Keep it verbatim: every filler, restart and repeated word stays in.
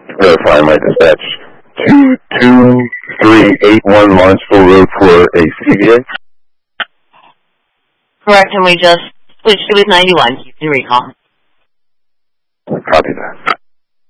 Verify my dispatch. two two three eight one Lawrenceville Road for a C V A. Correct, and we just switched to with ninety-one. You can recall. Copy that.